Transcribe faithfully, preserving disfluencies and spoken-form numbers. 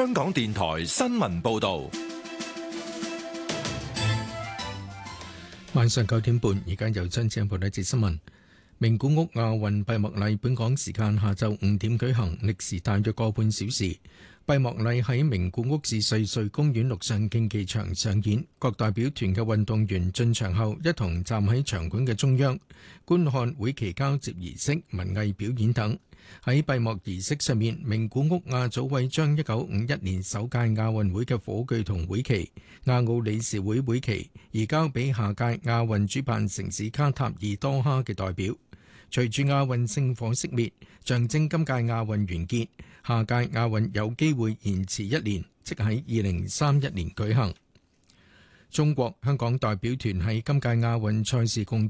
香港電台新聞報道。 晚上九點半，而家由張志恩報道一節新聞。名古屋亞運閉幕禮本港時間下晝五點舉行，歷時大約個半小時。閉幕禮喺名古屋市瑞穗公園陸上競技場上演，各代表團嘅運動員進場後一同站喺場館嘅中央，觀看會旗交接儀式、文藝表演等。喺閉幕儀式上面，名古屋亞組委將一九五一年首屆亞運會嘅火炬同會旗、亞奧理事會會旗移交俾下屆亞運主辦城市卡塔爾多哈嘅代表。隨住亞運聖火熄滅，象徵今屆亞運完結，下屆亞運有機會延遲一年，即喺二零三一年舉行。中國香港代表團喺今屆亞運賽事共